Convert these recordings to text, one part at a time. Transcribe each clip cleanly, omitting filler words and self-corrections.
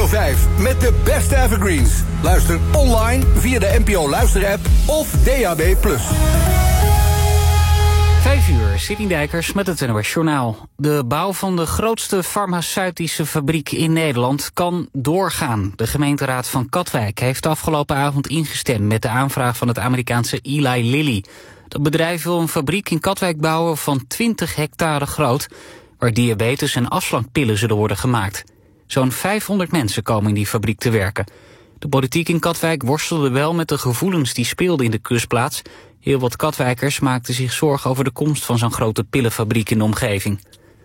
Radio 5 met de beste evergreens. Luister online via de NPO Luisterapp of DAB+. 5 uur, Sidney Dijkers met het NOS Journaal. De bouw van de grootste farmaceutische fabriek in Nederland kan doorgaan. De gemeenteraad van Katwijk heeft afgelopen avond ingestemd met de aanvraag van het Amerikaanse Eli Lilly. Dat bedrijf wil een fabriek in Katwijk bouwen van 20 hectare groot, waar diabetes- en afslankpillen zullen worden gemaakt. Zo'n 500 mensen komen in die fabriek te werken. De politiek in Katwijk worstelde wel met de gevoelens die speelden in de kustplaats. Heel wat Katwijkers maakten zich zorgen over de komst van zo'n grote pillenfabriek in de omgeving.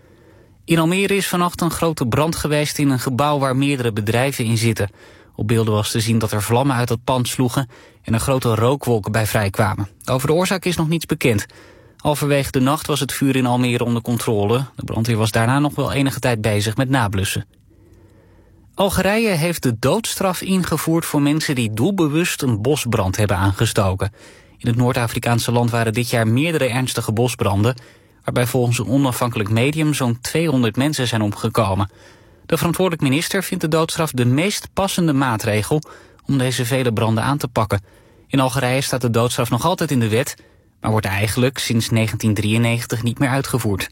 In Almere is vannacht een grote brand geweest in een gebouw waar meerdere bedrijven in zitten. Op beelden was te zien dat er vlammen uit het pand sloegen en een grote rookwolk bij vrijkwamen. Over de oorzaak is nog niets bekend. Halverwege de nacht was het vuur in Almere onder controle. De brandweer was daarna nog wel enige tijd bezig met nablussen. Algerije heeft de doodstraf ingevoerd voor mensen die doelbewust een bosbrand hebben aangestoken. In het Noord-Afrikaanse land waren dit jaar meerdere ernstige bosbranden, waarbij volgens een onafhankelijk medium zo'n 200 mensen zijn omgekomen. De verantwoordelijk minister vindt de doodstraf de meest passende maatregel om deze vele branden aan te pakken. In Algerije staat de doodstraf nog altijd in de wet, maar wordt eigenlijk sinds 1993 niet meer uitgevoerd.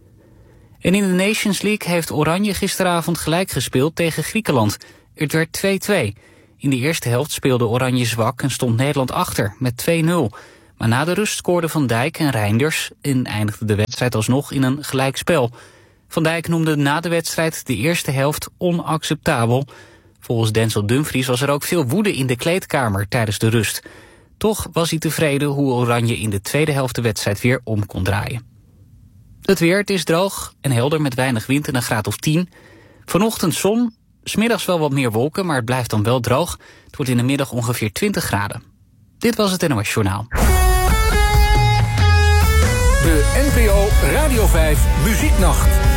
En in de Nations League heeft Oranje gisteravond gelijk gespeeld tegen Griekenland. Het werd 2-2. In de eerste helft speelde Oranje zwak en stond Nederland achter met 2-0. Maar na de rust scoorden Van Dijk en Reinders en eindigde de wedstrijd alsnog in een gelijkspel. Van Dijk noemde na de wedstrijd de eerste helft onacceptabel. Volgens Denzel Dumfries was er ook veel woede in de kleedkamer tijdens de rust. Toch was hij tevreden hoe Oranje in de tweede helft de wedstrijd weer om kon draaien. Het weer, het is droog en helder met weinig wind en een graad of 10. Vanochtend zon, 's middags wel wat meer wolken, maar het blijft dan wel droog. Het wordt in de middag ongeveer 20 graden. Dit was het NOS Journaal. De NPO Radio 5 Muzieknacht.